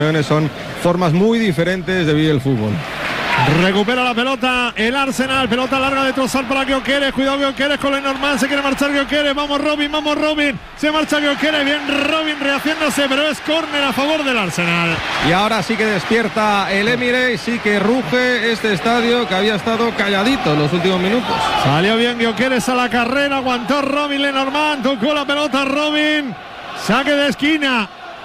Son formas muy diferentes de vivir el fútbol. Recupera la pelota el Arsenal, pelota larga de Trossard para Gyökeres, cuidado Gyökeres con Lenormand, se quiere marchar Gyökeres, vamos Robin, se marcha Gyökeres, bien Robin rehaciéndose, pero es córner a favor del Arsenal. Y ahora sí que despierta el Emirates, sí que ruge este estadio que había estado calladito en los últimos minutos. Salió bien Gyökeres a la carrera, aguantó Robin Lenormand, tocó la pelota Robin, saque de esquina,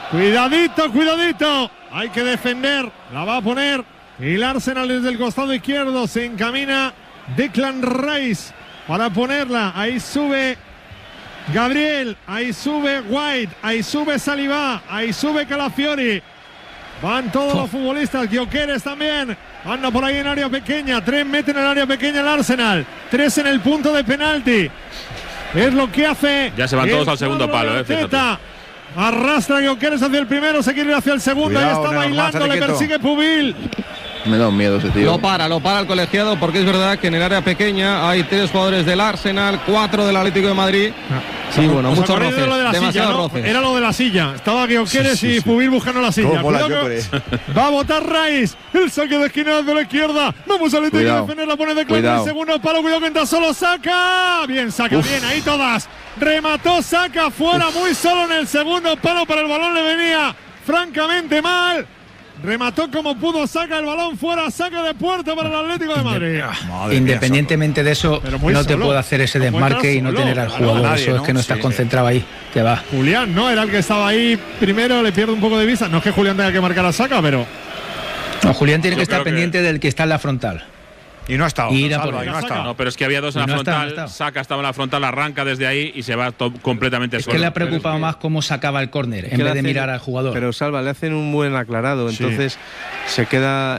cuidadito, hay que defender, la va a poner el Arsenal desde el costado izquierdo, se encamina Declan Rice para ponerla, ahí sube Gabriel, ahí sube White, ahí sube Saliba, ahí sube Calafiori, van todos los futbolistas, Gyökeres también, anda por ahí en área pequeña, 3 meten en el área pequeña el Arsenal, 3 en el punto de penalti, es lo que hace. Ya se van todos al segundo palo, fíjate. Arrastra Gyökeres hacia el primero, se quiere ir hacia el segundo, ahí está bailando, le persigue Pubil. Me da un miedo ese tío. Lo para el colegiado, porque es verdad que en el área pequeña hay 3 jugadores del Arsenal, 4 del Atlético de Madrid. Sí, bueno, muchos roces, demasiado roces. Era lo de la silla, estaba Gyökeres y Pubil buscando la silla. Va a botar Rice, el saque de esquina de la izquierda. Vamos al Atlético a defender, la pone de claro, el segundo palo, cuidado que entra solo, saca. Bien, bien, ahí todas. Remató, saca fuera, muy solo en el segundo palo, pero el balón le venía francamente mal. Remató como pudo, saca el balón fuera, saca de puerta para el Atlético de Madrid. Independientemente de eso, no te puede hacer ese desmarque y no tener al jugador. Eso es que no estás concentrado ahí, te va. Julián, ¿no? Era el que estaba ahí primero, le pierde un poco de vista. No es que Julián tenga que marcar a Saka, pero... No, Julián tiene que estar pendiente del que está en la frontal. Y no ha estado. No, pero es que había 2 en la frontal. Saka estaba en la frontal, arranca desde ahí y se va completamente solo. Es que le ha preocupado más cómo sacaba el córner en vez de mirar al jugador. Pero Salva, le hacen un buen aclarado. Entonces se queda.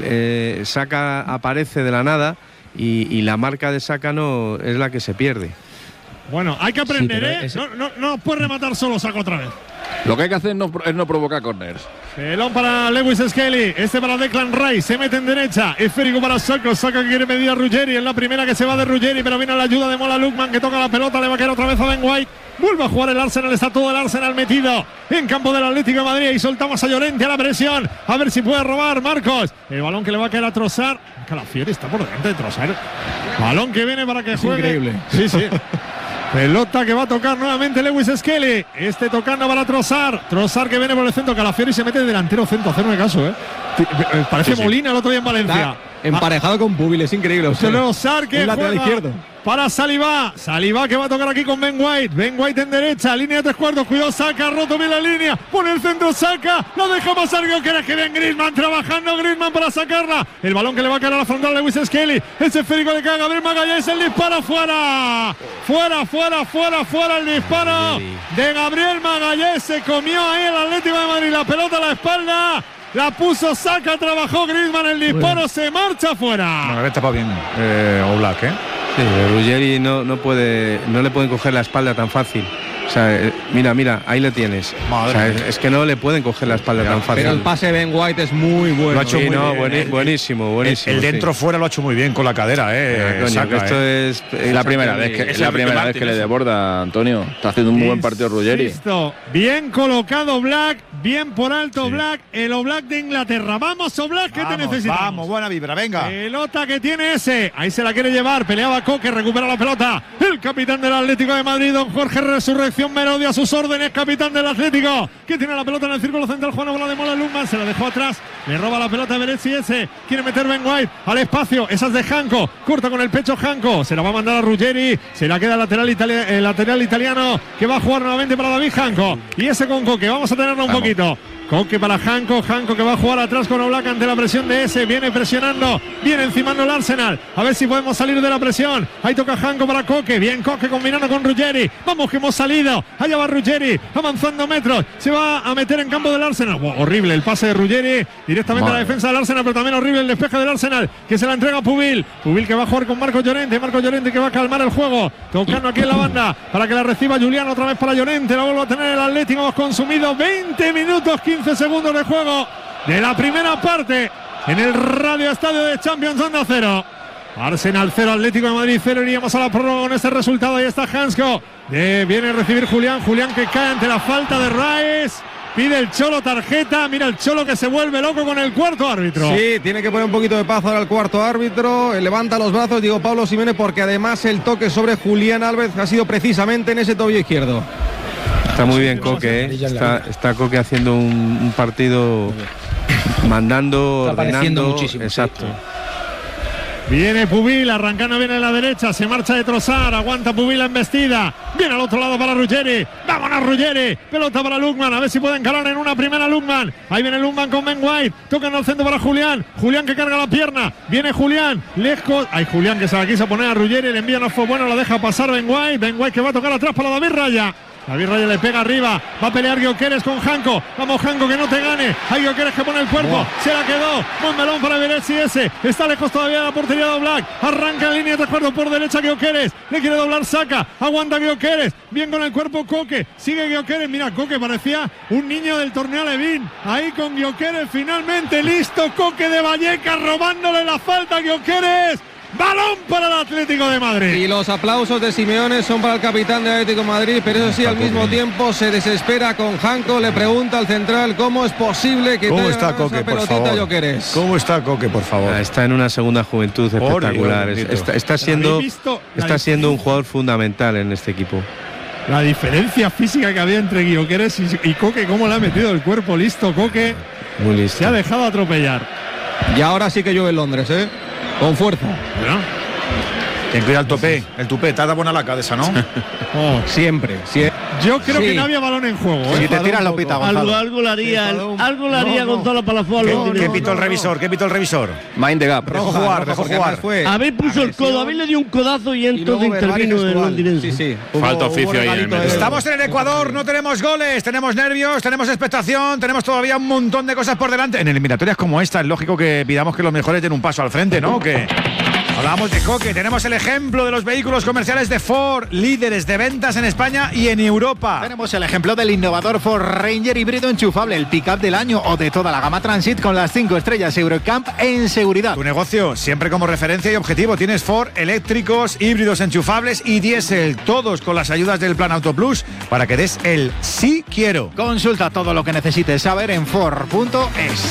Saka aparece de la nada y la marca de Saka no es la que se pierde. Bueno, hay que aprender, No puede rematar solo Saka otra vez. Lo que hay que hacer es no provocar corners. Pelón para Lewis Skelly, este para Declan Rice, se mete en derecha, esférico para Saka que quiere medir a Ruggeri, es la primera que se va de Ruggeri, pero viene a la ayuda de Mola Lukman que toca la pelota, le va a caer otra vez a Ben White, vuelve a jugar el Arsenal, está todo el Arsenal metido en campo del Atlético de Madrid y soltamos a Llorente a la presión, a ver si puede robar Marcos, el balón que le va a caer a Trossard, Calafiori está por delante de Trossard, balón que viene para que juegue. Increíble. Sí. Pelota que va a tocar nuevamente Lewis Skelly. Tocando para Trossard que viene por el centro. Calafiori se mete delantero centro. Hacerme caso, Parece Molina el otro día en Valencia. Emparejado con Pubil, es increíble. Trossard que lateral izquierdo. Para Saliba que va a tocar aquí con Ben White en derecha, línea de 3 cuartos, cuidado Saka, roto bien la línea, pone el centro Saka, lo deja pasar Gyökeres, que bien Griezmann, trabajando Griezmann para sacarla, el balón que le va a caer a la frontal de Lewis Skelly, ese esférico de cae Gabriel Magalhães, el disparo fuera el disparo de Gabriel Magalhães, se comió ahí el Atlético de Madrid, la pelota a la espalda. La puso Saka, trabajó Griezmann, el disparo se marcha fuera. No, le tapado bien Oblak, Sí, Ruggeri no le pueden coger la espalda tan fácil. O sea, mira, ahí le tienes. Es que no le pueden coger la espalda tan fácil. Pero el pase de Ben White es muy bueno. Lo ha hecho buenísimo. El dentro fuera lo ha hecho muy bien con la cadera, Saka, esto es la primera vez que le desborda, Antonio. Está haciendo un muy buen partido Ruggeri. Bien colocado Oblak, bien por alto Oblak, el Oblak de Inglaterra. Vamos Oblak, que te necesitamos. Vamos, buena vibra, venga. Pelota que tiene ese, ahí se la quiere llevar, peleaba Coque, recupera la pelota. El capitán del Atlético de Madrid, don Jorge Resurrección Merodio a sus órdenes, capitán del Atlético, que tiene la pelota en el círculo central, Juan Bola de Mola Lukman, se la dejó atrás, le roba la pelota a Beretzi, quiere meter Ben White al espacio, esa es de Janko, corta con el pecho Janko, se la va a mandar a Ruggeri, se la queda el lateral italiano, que va a jugar nuevamente para David Janko, y ese con Coque, vamos a tenerlo un poquito. Coque para Janko que va a jugar atrás con Oblak ante la presión de viene presionando, viene encimando el Arsenal, a ver si podemos salir de la presión, ahí toca Janko para Coque, bien Coque combinando con Ruggeri, vamos que hemos salido, allá va Ruggeri, avanzando metros, se va a meter en campo del Arsenal, horrible el pase de Ruggeri, directamente a la defensa del Arsenal, pero también horrible el despeje del Arsenal, que se la entrega a Pubil que va a jugar con Marcos Llorente que va a calmar el juego, tocando aquí en la banda, para que la reciba Julián, otra vez para Llorente, la vuelve a tener el Atlético, hemos consumido 20 minutos, 15 segundos de juego de la primera parte en el Radio Estadio de Champions Onda 0. Arsenal 0, Atlético de Madrid 0. Iríamos a la prórroga con este resultado. Ahí está Hansko. Viene a recibir Julián que cae ante la falta de Rice. Pide el Cholo tarjeta. Mira el Cholo que se vuelve loco con el cuarto árbitro. Sí, tiene que poner un poquito de paz ahora el cuarto árbitro. Levanta los brazos Diego Pablo Simeone porque además el toque sobre Julián Álvarez ha sido precisamente en ese tobillo izquierdo. Está muy bien Coque, está Coque haciendo un partido mandando, ordenando. Muchísimo. Exacto. Viene Pubil, arrancando viene a la derecha, se marcha de Trossard, aguanta Pubil la embestida, viene al otro lado para Ruggeri, vámonos Ruggeri, pelota para Lukman, a ver si puede encarar en una primera Lukman, ahí viene Lukman con Ben White, tocan al centro para Julián que carga la pierna, viene Julián, lejos, hay Julián que se la quiso poner a Ruggeri, el envío no fue bueno, la deja pasar Ben White que va a tocar atrás para David Raya. David Raya le pega arriba, va a pelear Gyökeres con Janko, vamos Janko que no te gane, hay Gyökeres que pone el cuerpo, se la quedó, buen melón para Viressi ese, está lejos todavía de la portería de Oblak, arranca en línea de acuerdo por derecha Gyökeres, le quiere doblar Saka, aguanta Gyökeres, bien con el cuerpo Koke, sigue Gyökeres, mira Koke parecía un niño del torneo Levin, ahí con Gyökeres finalmente listo, Koke de Vallecas robándole la falta a Gyökeres. Balón para el Atlético de Madrid. Y los aplausos de Simeone son para el capitán del Atlético de Madrid, pero eso sí, al mismo tiempo se desespera con Janko, le pregunta al central cómo es posible que ¿Cómo está Koke, por favor? Gyökeres. ¿Cómo está Koke, por favor? Está en una segunda juventud espectacular. Está siendo un jugador fundamental en este equipo. La diferencia física que había entre Gyökeres y Koke, cómo le ha metido el cuerpo, listo Koke. Muy listo. Se ha dejado atropellar. Y ahora sí que llueve en Londres, con fuerza. ¿No? Ten cuidado el tupé, te ha dado buena laca de esa, ¿no? Siempre. Yo creo que no había balón en juego. Si te tiras lo pita, Gonzalo. Algo le haría Gonzalo Palafox. ¿Qué pitó el revisor? Mind the gap. Dejó jugar. Habéis puso el codo, habéis le dio un codazo y entonces intervino el londinense. Sí. Falta oficio ahí en el medio. Estamos en el Ecuador, no tenemos goles, tenemos nervios, tenemos expectación, tenemos todavía un montón de cosas por delante. En eliminatorias como esta es lógico que pidamos que los mejores den un paso al frente, ¿no? Que hablamos de Koke, tenemos el ejemplo de los vehículos comerciales de Ford, líderes de ventas en España y en Europa. Tenemos el ejemplo del innovador Ford Ranger híbrido enchufable, el pick-up del año o de toda la gama Transit con las 5 estrellas Eurocamp en seguridad. Tu negocio siempre como referencia y objetivo. Tienes Ford eléctricos, híbridos enchufables y diésel, todos con las ayudas del Plan Auto Plus para que des el sí quiero. Consulta todo lo que necesites saber en Ford.es.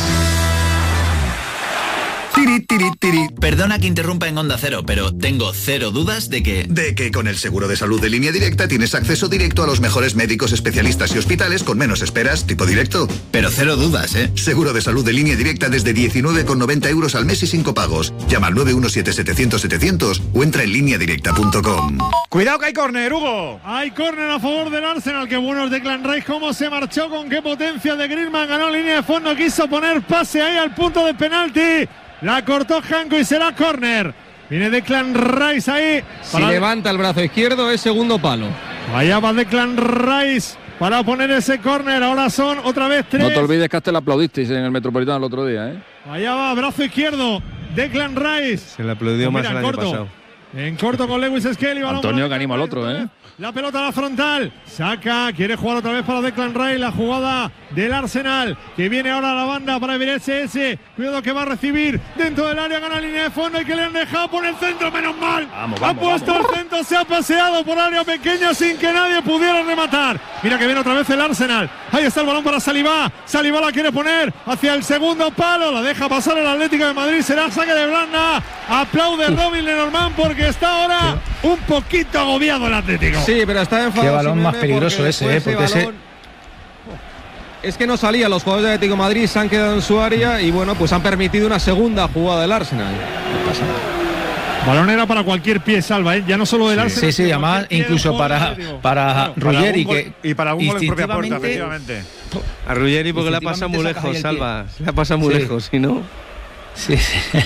Perdona que interrumpa en Onda Cero, pero tengo cero dudas de que con el seguro de salud de Línea Directa tienes acceso directo a los mejores médicos, especialistas y hospitales con menos esperas, tipo directo. Pero cero dudas, ¿eh? Seguro de salud de Línea Directa desde 19,90 € al mes y sin copagos. Llama al 917-700-700 o entra en lineadirecta.com. Cuidado que hay córner, Hugo. Hay córner a favor del Arsenal. Qué bueno es Declan Rice, cómo se marchó, con qué potencia de Griezmann. Ganó línea de fondo, quiso poner pase ahí al punto de penalti. La cortó Janko y será córner. Viene Declan Rice ahí. Si levanta el brazo izquierdo es segundo palo. Allá va Declan Rice para poner ese córner. Ahora son otra vez 3. No te olvides que hasta le aplaudisteis en el Metropolitano el otro día, Allá va, brazo izquierdo, Declan Rice. Se le aplaudió más el año pasado. En corto con Lewis Skelly. Antonio que anima al otro, La pelota a la frontal. Saca, quiere jugar otra vez para Declan Rice. La jugada del Arsenal, que viene ahora a la banda para Viressi. Cuidado que va a recibir dentro del área, gana línea de fondo y que le han dejado por el centro, menos mal. Ha puesto el centro, se ha paseado por área pequeña sin que nadie pudiera rematar. Mira que viene otra vez el Arsenal. Ahí está el balón para Saliba. Saliba la quiere poner hacia el segundo palo. La deja pasar el Atlético de Madrid. Será saque de Blanda. Aplaude Robin Lenormand porque está ahora un poquito agobiado el Atlético. Sí, pero está enfadado. Qué balón más peligroso ese, porque ese... Es que no salían los jugadores de Atlético de Madrid, se han quedado en su área y bueno, pues han permitido una segunda jugada del Arsenal. No pasa nada. Balón era para cualquier pie, Salva, ya no solo del Arsenal. Sí, además incluso para Ruggeri, y para un gol en propia puerta, efectivamente. A Ruggeri porque la pasa muy lejos, Salva. La pasa muy lejos, si no. Sí.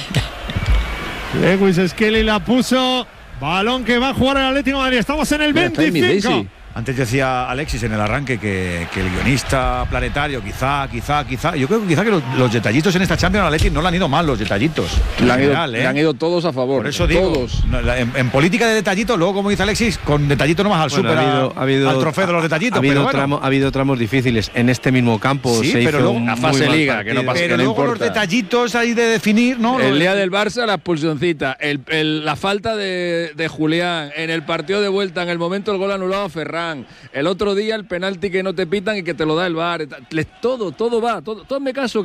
Lewis Skelly la puso. Balón que va a jugar el Atlético de Madrid. Estamos en el 25. Antes decía Alexis en el arranque que el guionista planetario, quizá. Yo creo que quizá que los detallitos en esta Champions Athletic no le han ido mal, los detallitos. Le han ido todos a favor. Por eso digo, todos. En política de detallitos, luego como dice Alexis, con detallitos no vas al súper, al trofeo de los detallitos. Ha habido tramos difíciles en este mismo campo. Sí, se pero hizo luego una fase liga, que no pasa, pero que no luego importa. Los detallitos ahí de definir, ¿no? El día del Barça, la expulsioncita. La falta de Julián en el partido de vuelta, en el momento del gol anulado a Ferran. pitan. El otro día el penalti que no te pitan y que te lo da el VAR. Todo va. Todo me caso.